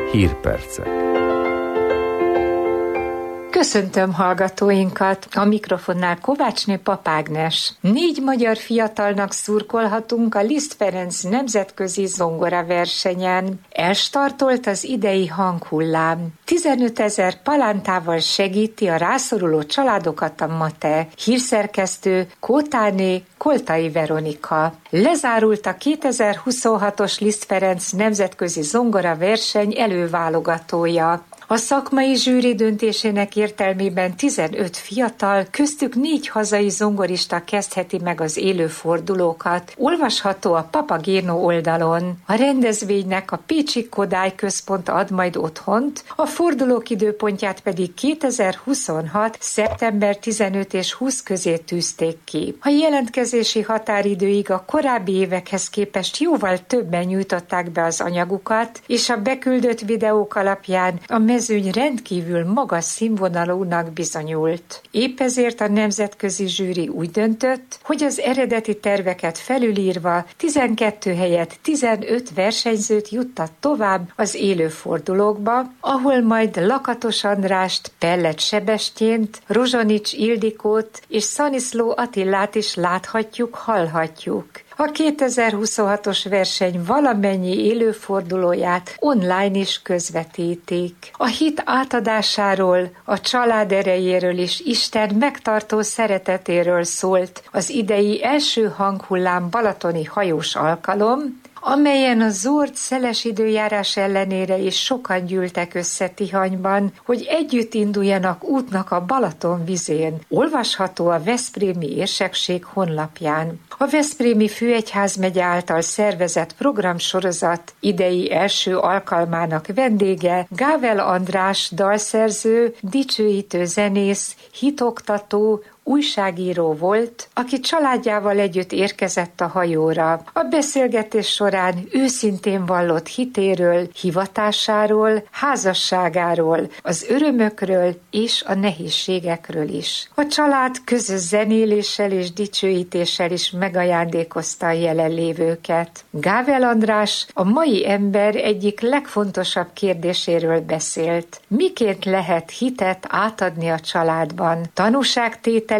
Hírpercek. Köszöntöm hallgatóinkat! A mikrofonnál Kovácsné Pap Ágnes. 4 magyar fiatalnak szurkolhatunk a Liszt Ferenc nemzetközi zongoraversenyen. Elstartolt az idei hanghullám. 15 000 palántával segíti a rászoruló családokat a MATE. Hírszerkesztő Kótáné Koltai Veronika. Lezárult a 2026-os Liszt Ferenc nemzetközi zongoraverseny előválogatója. A szakmai zsűri döntésének értelmében 15 fiatal, köztük 4 hazai zongorista kezdheti meg az élő fordulókat. Olvasható a Papagéno oldalon. A rendezvénynek a Pécsi Kodály Központ ad majd otthont, a fordulók időpontját pedig 2026. szeptember 15 és 20 közé tűzték ki. A jelentkezési határidőig a korábbi évekhez képest jóval többen nyújtották be az anyagukat, és a beküldött videók alapján a mezőny rendkívül magas színvonalúnak bizonyult. Épp ezért a nemzetközi zsűri úgy döntött, hogy az eredeti terveket felülírva 12 helyett 15 versenyzőt juttat tovább az élő fordulókba, ahol majd Lakatos Andrást, Pellet Sebestyént, Rozsonics Ildikót és Szaniszló Attilát is láthatjuk, hallhatjuk. A 2026-os verseny valamennyi élőfordulóját online is közvetítik. A hit átadásáról, a család erejéről és Isten megtartó szeretetéről szólt az idei első hanghullám balatoni hajós alkalom, amelyen a zord szeles időjárás ellenére is sokan gyűltek össze Tihanyban, hogy együtt induljanak útnak a Balaton vizén. Olvasható a Veszprémi Érsekség honlapján. A Veszprémi Főegyházmegye által szervezett programsorozat idei első alkalmának vendége Gável András dalszerző, dicsőítő zenész, hitoktató, újságíró volt, aki családjával együtt érkezett a hajóra. A beszélgetés során őszintén vallott hitéről, hivatásáról, házasságáról, az örömökről és a nehézségekről is. A család közös zenéléssel és dicsőítéssel is megajándékozta a jelenlévőket. Gável András a mai ember egyik legfontosabb kérdéséről beszélt. Miként lehet hitet átadni a családban? Tanúságtétel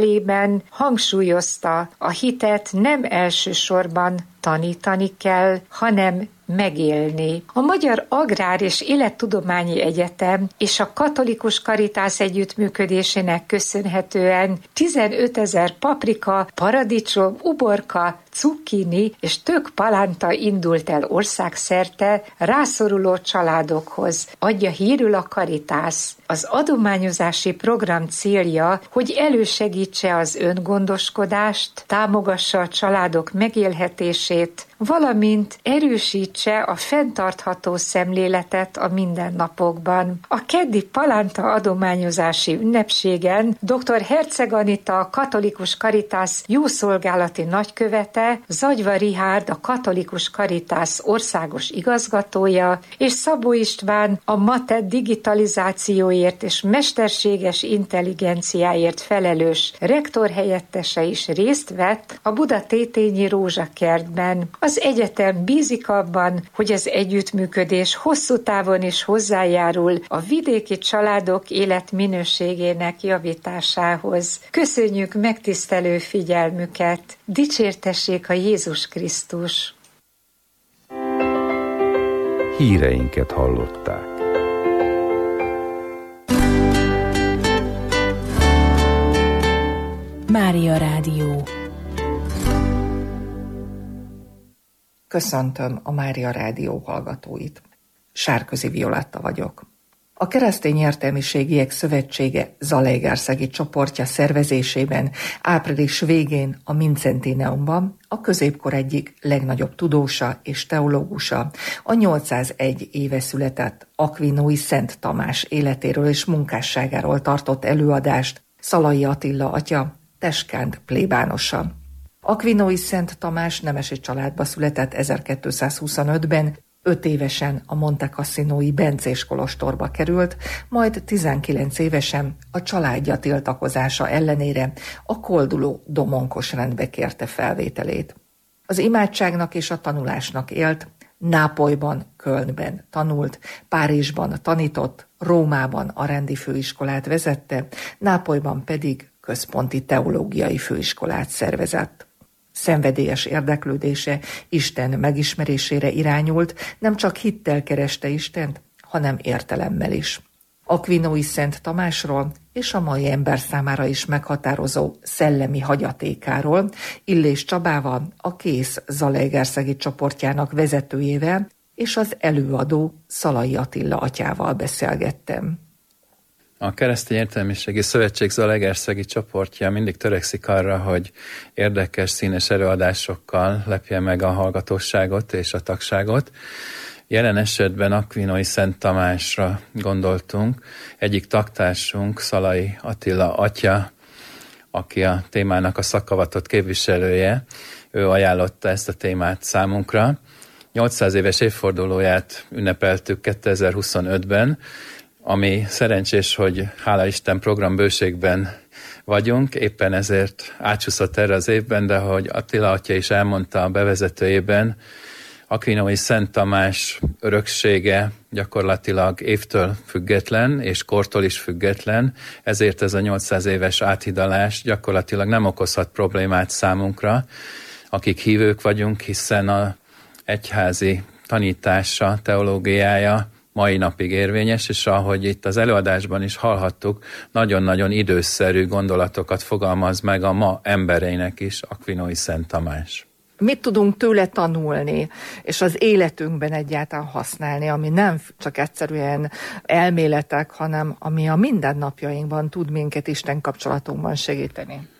hangsúlyozta, a hitet nem elsősorban tanítani kell, hanem megélni. A Magyar Agrár és Élettudományi Egyetem és a Katolikus Karitász együttműködésének köszönhetően 15 000 paprika, paradicsom, uborka, cukkini és tök palánta indult el országszerte rászoruló családokhoz, adja hírül a Karitász. Az adományozási program célja, hogy elősegítse az öngondoskodást, támogassa a családok megélhetését, valamint erősítse a fenntartható szemléletet a mindennapokban. A keddi palánta adományozási ünnepségen dr. Herceg Anita, a Katolikus Karitász jószolgálati nagykövete, Zagyva Rihárd, a Katolikus Karitász országos igazgatója, és Szabó István, a MATE digitalizációért és mesterséges intelligenciáért felelős rektor helyettese is részt vett a Buda-Tétényi Rózsakertben. Az egyetem bízik abban, hogy az együttműködés hosszú távon is hozzájárul a vidéki családok életminőségének javításához. Köszönjük megtisztelő figyelmüket! Dicsértessék a Jézus Krisztus! Híreinket hallották. Mária Rádió. Köszöntöm a Mária Rádió hallgatóit. Sárközi Violetta vagyok. A Keresztény Értelmiségiek Szövetsége Zalaegerszegi csoportja szervezésében április végén a Mincentineumban a középkor egyik legnagyobb tudósa és teológusa, a 801 éve született Akvinói Szent Tamás életéről és munkásságáról tartott előadást Szalai Attila atya, teskánt plébánosa. Akvinói Szent Tamás nemesi családba született 1225-ben, 5 évesen a Monte Cassinói bencés kolostorba került, majd 19 évesen a családja tiltakozása ellenére a kolduló domonkos rendbe kérte felvételét. Az imádságnak és a tanulásnak élt, Nápolyban, Kölnben tanult, Párizsban tanított, Rómában a rendi főiskolát vezette, Nápolyban pedig központi teológiai főiskolát szervezett. Szenvedélyes érdeklődése Isten megismerésére irányult, nem csak hittel kereste Istent, hanem értelemmel is. Akvinói Szent Tamásról és a mai ember számára is meghatározó szellemi hagyatékáról Illés Csabával, a Kész zalaegerszegi csoportjának vezetőjével és az előadó Szalai Attila atyával beszélgettem. A Keresztény Értelmiségi Szövetség zalaegerszegi csoportja mindig törekszik arra, hogy érdekes, színes előadásokkal lepje meg a hallgatóságot és a tagságot. Jelen esetben Akvinói Szent Tamásra gondoltunk. Egyik tagtársunk, Szalai Attila atya, aki a témának a szakavatott képviselője, ő ajánlotta ezt a témát számunkra. 800 éves évfordulóját ünnepeltük 2025-ben, ami szerencsés, hogy hála Isten programbőségben vagyunk, éppen ezért átsúszott erre az évben, de ahogy Attila atya is elmondta a bevezetőjében, Akvinói Szent Tamás öröksége gyakorlatilag évtől független, és kortól is független, ezért ez a 800 éves áthidalás gyakorlatilag nem okozhat problémát számunkra, akik hívők vagyunk, hiszen az egyházi tanítása, teológiája mai napig érvényes, és ahogy itt az előadásban is hallhattuk, nagyon-nagyon időszerű gondolatokat fogalmaz meg a ma embereinek is Akvinói Szent Tamás. Mit tudunk tőle tanulni, és az életünkben egyáltalán használni, ami nem csak egyszerűen elméletek, hanem ami a mindennapjainkban tud minket Isten kapcsolatunkban segíteni?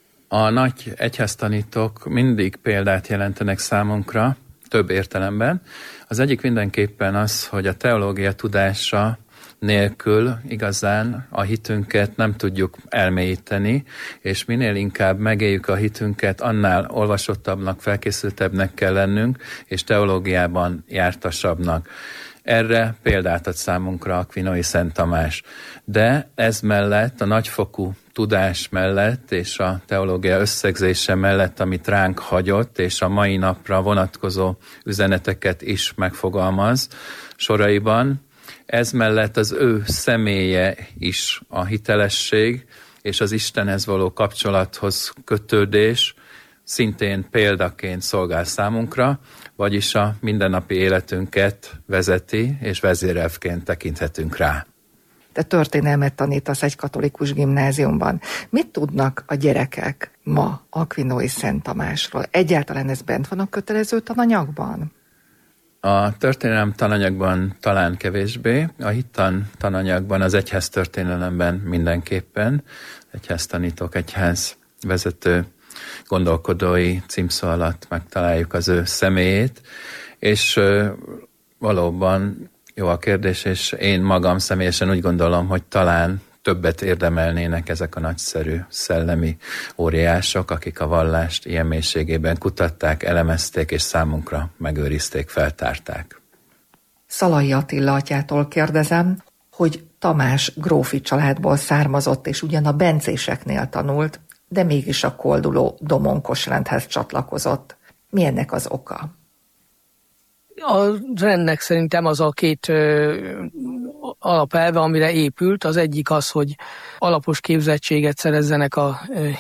A nagy egyháztanítók mindig példát jelentenek számunkra, több értelemben. Az egyik mindenképpen az, hogy a teológia tudása nélkül igazán a hitünket nem tudjuk elmélyíteni, és minél inkább megéljük a hitünket, annál olvasottabbnak, felkészültebbnek kell lennünk, és teológiában jártasabbnak. Erre példát ad számunkra Akvinói Szent Tamás. De ez mellett, a nagyfokú tudás mellett és a teológia összegzése mellett, amit ránk hagyott, és a mai napra vonatkozó üzeneteket is megfogalmaz soraiban, ez mellett az ő személye is a hitelesség és az Istenhez való kapcsolathoz kötődés szintén példaként szolgál számunkra, vagyis a mindennapi életünket vezeti, és vezérelvként tekinthetünk rá. Te történelmet tanítasz egy katolikus gimnáziumban. Mit tudnak a gyerekek ma Akvinói Szent Tamásról? Egyáltalán ez bent van a kötelező tananyagban? A történelem tananyagban talán kevésbé, a hittan tananyagban, az egyház történelemben mindenképpen, egyháztanítók, egyház vezető gondolkodói címszó alatt megtaláljuk az ő személyét, és valóban jó a kérdés, és én magam személyesen úgy gondolom, hogy talán többet érdemelnének ezek a nagyszerű szellemi óriások, akik a vallást ilyen mélységében kutatták, elemezték, és számunkra megőrizték, feltárták. Szalai Attila atyától kérdezem, hogy Tamás grófi családból származott, és ugyan a bencéseknél tanult, de mégis a kolduló domonkos rendhez csatlakozott. Mi ennek az oka? A rendnek szerintem az a két alapelve, amire épült. Az egyik az, hogy alapos képzettséget szerezzenek a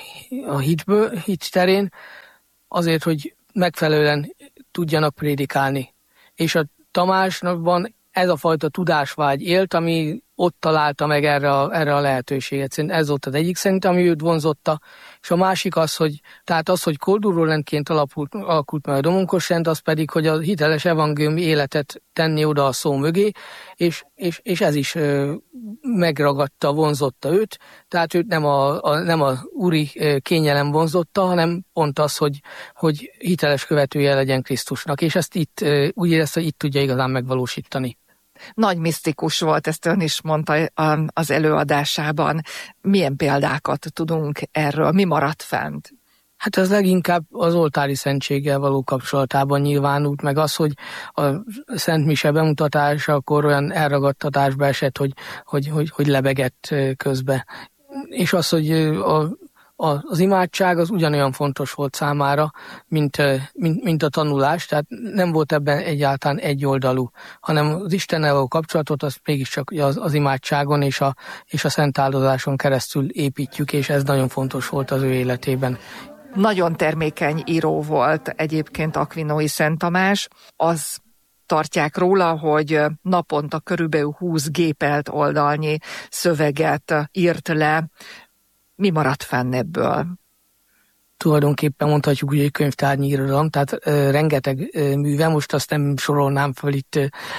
hit terén, azért, hogy megfelelően tudjanak prédikálni. És a Tamásnakban ez a fajta tudásvágy élt, ami ott találta meg erre a lehetőséget. Ez volt az egyik szerintem, ami őt vonzotta. És a másik az, hogy kolduló rendként alakult meg a domonkos rend, az pedig, hogy a hiteles evangéliumi életet tenni oda a szó mögé, és ez is megragadta, vonzotta őt. Tehát őt nem a úri kényelem vonzotta, hanem pont az, hogy hiteles követője legyen Krisztusnak. És ezt itt úgy érezte, hogy itt tudja igazán megvalósítani. Nagy misztikus volt, ezt ön is mondta az előadásában. Milyen példákat tudunk erről? Mi maradt fent? Hát ez leginkább az oltári szentséggel való kapcsolatában nyilvánult, meg az, hogy a Szent Mise bemutatásakor olyan elragadtatásba esett, hogy lebegett közbe. És az, hogy az imádság az ugyanolyan fontos volt számára, mint a tanulás, tehát nem volt ebben egyáltalán egyoldalú, hanem az Istennel való kapcsolatot az mégiscsak az imádságon és a szentáldozáson keresztül építjük, és ez nagyon fontos volt az ő életében. Nagyon termékeny író volt egyébként Aquinói Szent Tamás. Az tartják róla, hogy naponta körülbelül 20 gépelt oldalnyi szöveget írt le. Mi maradt fenn ebből? Tulajdonképpen mondhatjuk, hogy egy könyvtárnyi irodalom, tehát rengeteg műve, most azt nem sorolnám fel itt.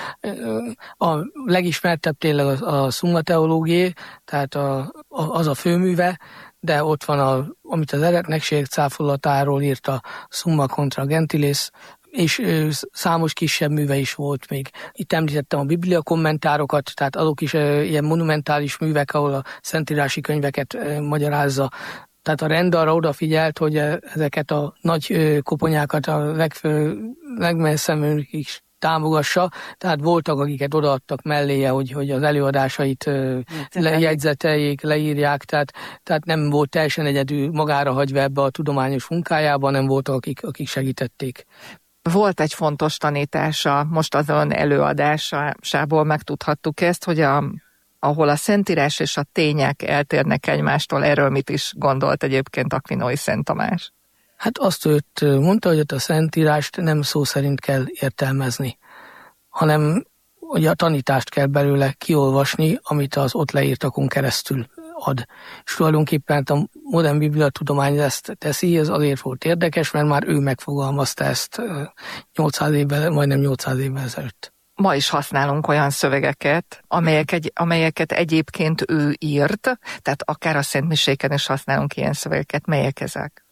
A legismertebb tényleg a Summa Theologiae, tehát az a főműve, de ott van, amit az eretnekség cáfolatáról írt, a Summa Contra Gentiles, és számos kisebb műve is volt még. Itt említettem a Biblia kommentárokat, tehát azok is ilyen monumentális művek, ahol a szentírási könyveket magyarázza. Tehát a rend arra odafigyelt, hogy ezeket a nagy koponyákat a legmesszebb is támogassa, tehát voltak, akiket odaadtak melléje, hogy az előadásait jegyzeteljék, leírják, tehát nem volt teljesen egyedül magára hagyva ebbe a tudományos munkájában, nem voltak, akik segítették. Volt egy fontos tanítása, most az ön előadásából megtudhattuk ezt, hogy ahol a Szentírás és a tények eltérnek egymástól, erről mit is gondolt egyébként Aquinói Szent Tamás? Hát azt őt mondta, hogy a Szentírást nem szó szerint kell értelmezni, hanem hogy a tanítást kell belőle kiolvasni, amit az ott leírtakon keresztül ad. És tulajdonképpen a modern bibliatudomány ezt teszi, ez azért volt érdekes, mert már ő megfogalmazta ezt 800 évvel, majdnem 800 évvel ezelőtt. Ma is használunk olyan szövegeket, amelyeket egyébként ő írt, tehát akár a szentmiséken is használunk ilyen szövegeket. Melyek ezek?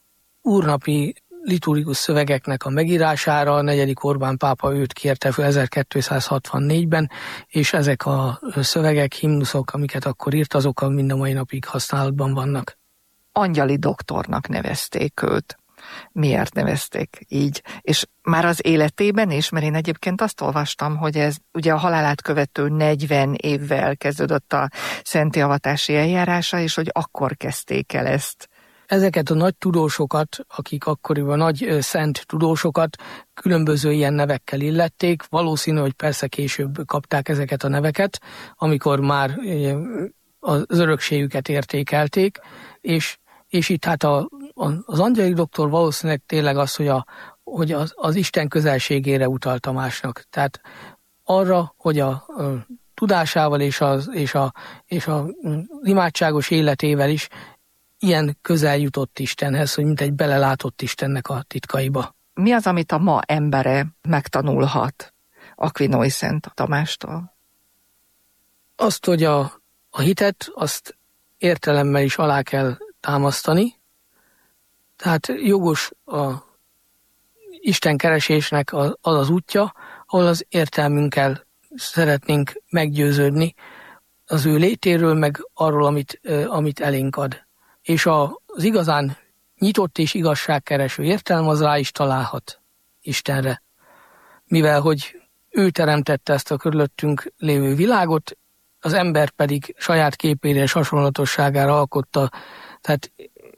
Úrnapi liturgikus szövegeknek a megírására a 4. Orbán pápa őt kérte fel 1264-ben, és ezek a szövegek, himnuszok, amiket akkor írt, azok mind a mai napig használatban vannak. Angyali doktornak nevezték őt. Miért nevezték így? És már az életében is, mert én egyébként azt olvastam, hogy ez ugye a halálát követő 40 évvel kezdődött a szentélavatási eljárása, és hogy akkor kezdték el ezt. Ezeket a nagy tudósokat, akik akkoriban nagy szent tudósokat különböző ilyen nevekkel illették, valószínű, hogy persze később kapták ezeket a neveket, amikor már az örökségüket értékelték, és itt hát az angyali doktor valószínűleg tényleg az, hogy az Isten közelségére utalt Tamásnak. Tehát arra, hogy a tudásával és a imádságos életével is ilyen közel jutott Istenhez, hogy mint egy belelátott Istennek a titkaiba. Mi az, amit a ma embere megtanulhat Aquinói Szent Tamástól? Azt, hogy a hitet, azt értelemmel is alá kell támasztani, tehát jogos a Isten keresésnek az útja, ahol az értelmünkkel szeretnénk meggyőződni az ő létéről, meg arról, amit elénk ad. És az igazán nyitott és igazságkereső értelem az rá is találhat Istenre. Mivel, hogy ő teremtette ezt a körülöttünk lévő világot, az ember pedig saját képére és hasonlatosságára alkotta, tehát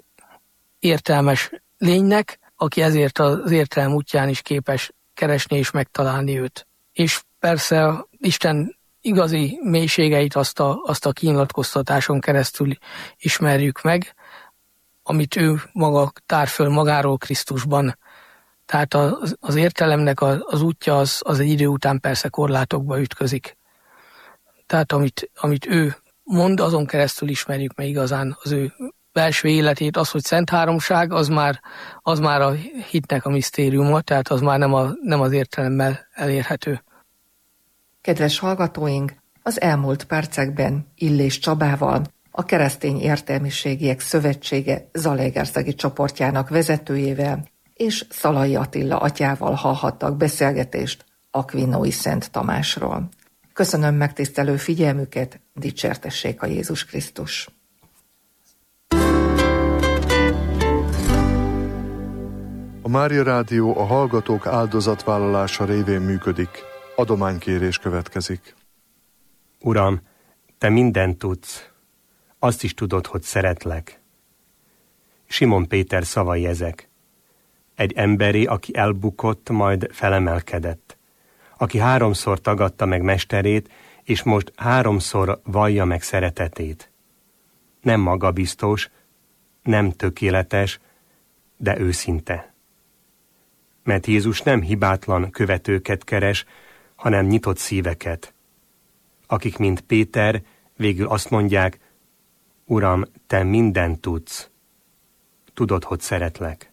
értelmes lénynek, aki ezért az értelem útján is képes keresni és megtalálni őt. És persze Isten igazi mélységeit azt a kinyilatkoztatáson keresztül ismerjük meg, amit ő maga tár föl magáról Krisztusban. Tehát az értelemnek az útja az egy idő után persze korlátokba ütközik. Tehát amit ő mond, azon keresztül ismerjük meg igazán az ő belső életét. Az, hogy Szent Háromság, az már a hitnek a misztériuma, tehát az már nem az értelemmel elérhető. Kedves hallgatóink, az elmúlt percekben Illés Csabával, a Keresztény Értelmiségiek Szövetsége zalaegerszegi csoportjának vezetőjével és Szalai Attila atyával hallhattak beszélgetést Aquinói Szent Tamásról. Köszönöm megtisztelő figyelmüket, dicsértessék a Jézus Krisztus! A Mária Rádió a hallgatók áldozatvállalása révén működik. Adománykérés következik. Uram, Te mindent tudsz. Azt is tudod, hogy szeretlek. Simon Péter szavai ezek. Egy emberi, aki elbukott, majd felemelkedett. Aki 3-szor tagadta meg mesterét, és most 3-szor vallja meg szeretetét. Nem magabiztos, nem tökéletes, de őszinte. Mert Jézus nem hibátlan követőket keres, hanem nyitott szíveket, akik, mint Péter, végül azt mondják, Uram, te mindent tudsz. Tudod, hogy szeretlek.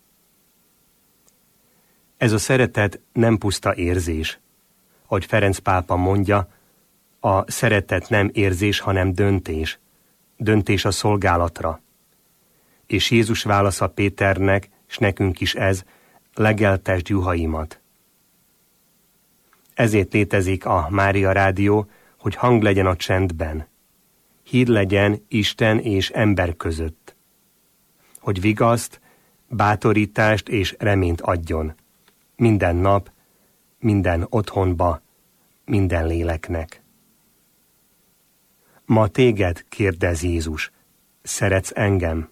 Ez a szeretet nem puszta érzés. Ahogy Ferenc pápa mondja, a szeretet nem érzés, hanem döntés. Döntés a szolgálatra. És Jézus válasza Péternek, s nekünk is ez, legeltesd juhaimat. Ezért létezik a Mária Rádió, hogy hang legyen a csendben. Híd legyen Isten és ember között. Hogy vigaszt, bátorítást és reményt adjon. Minden nap, minden otthonba, minden léleknek. Ma téged kérdez Jézus, szeretsz engem?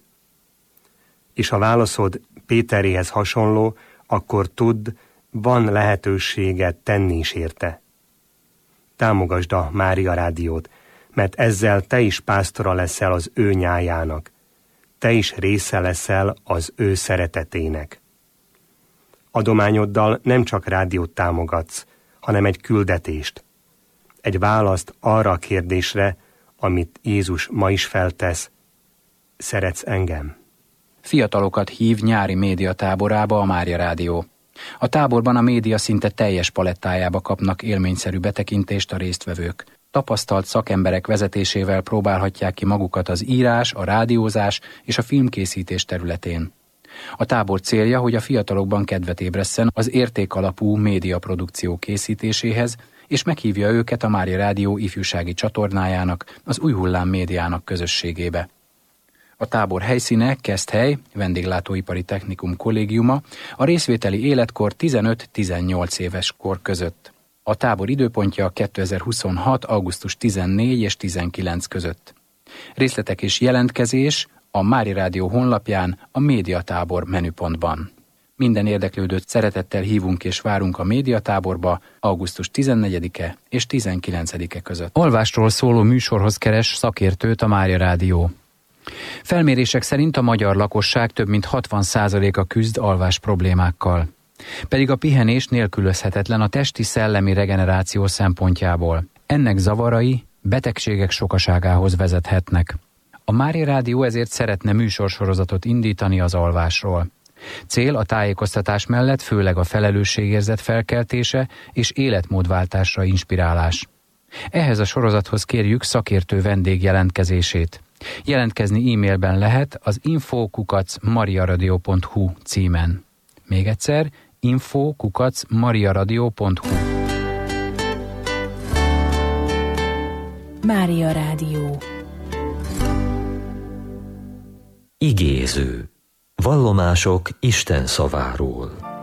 És ha válaszod Péteréhez hasonló, akkor tudd, van lehetőséged tenni is érte. Támogasd a Mária Rádiót, mert ezzel te is pásztora leszel az ő nyájának. Te is része leszel az ő szeretetének. Adományoddal nem csak rádiót támogatsz, hanem egy küldetést. Egy választ arra a kérdésre, amit Jézus ma is feltesz. Szeretsz engem? Fiatalokat hív nyári médiatáborába a Mária Rádió. A táborban a média szinte teljes palettájába kapnak élményszerű betekintést a résztvevők. Tapasztalt szakemberek vezetésével próbálhatják ki magukat az írás, a rádiózás és a filmkészítés területén. A tábor célja, hogy a fiatalokban kedvet ébresszen az értékalapú médiaprodukció készítéséhez, és meghívja őket a Mária Rádió ifjúsági csatornájának, az Új Hullám médiának közösségébe. A tábor helyszíne Keszthely, Vendéglátóipari Technikum kollégiuma, a részvételi életkor 15-18 éves kor között. A tábor időpontja 2026. augusztus 14 és 19 között. Részletek és jelentkezés a Mária Rádió honlapján, a médiatábor menüpontban. Minden érdeklődőt szeretettel hívunk és várunk a médiatáborba augusztus 14-e és 19-e között. Alvásról szóló műsorhoz keres szakértőt a Mária Rádió. Felmérések szerint a magyar lakosság több mint 60%-a küzd alvás problémákkal. Pedig a pihenés nélkülözhetetlen a testi-szellemi regeneráció szempontjából. Ennek zavarai betegségek sokaságához vezethetnek. A Mária Rádió ezért szeretne műsorsorozatot indítani az alvásról. Cél a tájékoztatás mellett főleg a felelősségérzet felkeltése és életmódváltásra inspirálás. Ehhez a sorozathoz kérjük szakértő vendég jelentkezését. Jelentkezni e-mailben lehet az info@mariaradio.hu címen. Még egyszer, info@mariaradio.hu. Mária Rádió. Igéző. Vallomások Isten szaváról.